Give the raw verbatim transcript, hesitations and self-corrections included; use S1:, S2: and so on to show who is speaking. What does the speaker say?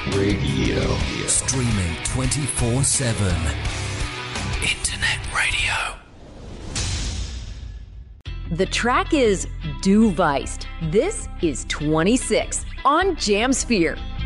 S1: Radio.
S2: Streaming twenty-four seven. Internet radio.
S3: The track is Du Weist. This is twenty-six on Jamsphere.